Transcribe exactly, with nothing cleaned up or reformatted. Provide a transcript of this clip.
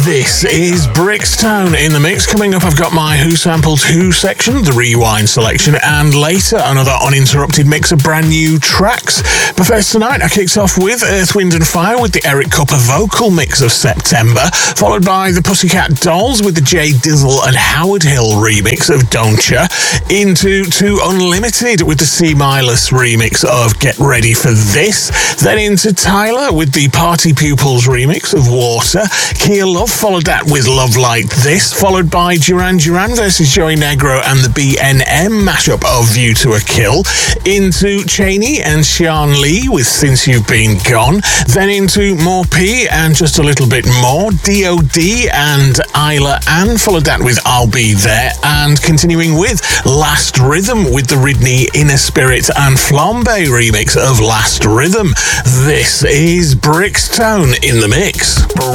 This is Brixton in the mix. Coming up, I've got my Who Sampled Who section, the rewind selection, and later another uninterrupted mix of brand new tracks. But first tonight, I kicked off with Earth, Wind and Fire with the Eric Cooper vocal mix of September, followed by the Pussycat Dolls with the Jay Dizzle and Howard Hill remix of Don't Ya, into Two Unlimited with the C Milas remix of Get Ready for This, then into Tyler with the Party Pupils remix of Water, Kia Love followed that with Love Like This, followed by Duran Duran versus Joey Negro and the B N M mashup of View to a Kill, into Cheney and Sean Lee with Since You've Been Gone, then into More P and Just a Little Bit More, D O D and Isla Ann followed that with I'll Be There, and continuing with Last Rhythm with the Ridney Inner Spirit and Flambe remix of Last Rhythm. This is Brixton in the mix.